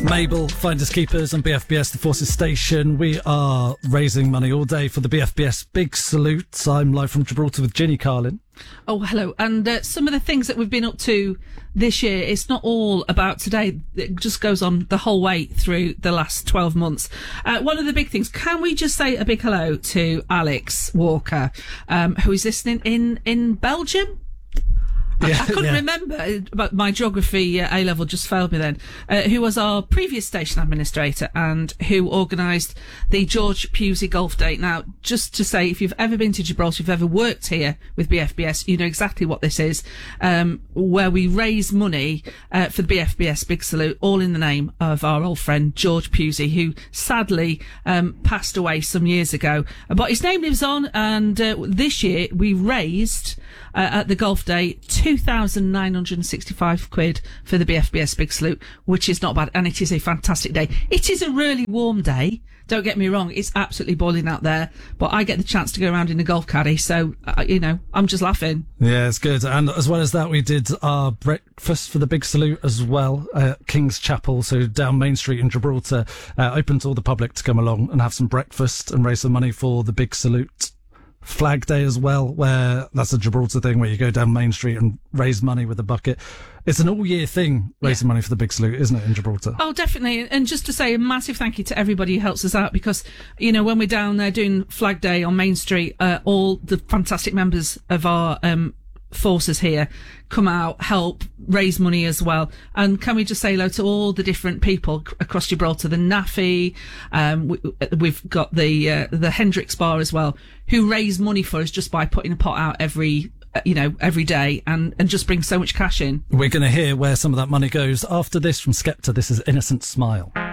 Mabel, Finders Keepers and BFBS, the Forces Station. We are raising money all day for the BFBS Big Salute. I'm live from Gibraltar with Ginny Carlin. Oh, hello. And some of the things that we've been up to this year, it's not all about today. It just goes on the whole way through the last 12 months. One of the big things, can we just say a big hello to Alex Walker, who is listening in Belgium? Yeah, I couldn't remember, but my geography A-level just failed me then. Who was our previous station administrator and who organised the George Pusey Golf Day. Now, just to say, if you've ever been to Gibraltar, if you've ever worked here with BFBS, you know exactly what this is, where we raise money for the BFBS Big Salute, all in the name of our old friend George Pusey, who sadly passed away some years ago. But his name lives on, and this year we raised at the Golf Day £2,965 for the BFBS Big Salute, which is not bad, and it is a fantastic day. It is a really warm day, don't get me wrong, it's absolutely boiling out there, but I get the chance to go around in a golf caddy, so, I'm just laughing. Yeah, it's good. And as well as that, we did our breakfast for the Big Salute as well at King's Chapel, so down Main Street in Gibraltar, open to all the public to come along and have some breakfast and raise some money for the Big Salute. Flag Day as well, where that's a Gibraltar thing where you go down Main Street and raise money with a bucket. It's an all-year thing, raising money for the Big Salute, isn't it, in Gibraltar? Oh, definitely. And just to say a massive thank you to everybody who helps us out, because, when we're down there doing Flag Day on Main Street, all the fantastic members of our forces here come out, help raise money as well. And can we just say hello to all the different people across Gibraltar, the NAFI, we've got the Hendrix Bar as well, who raise money for us just by putting a pot out every day and just bring so much cash in. We're going to hear where some of that money goes after this from Skepta. This is Innocent Smile.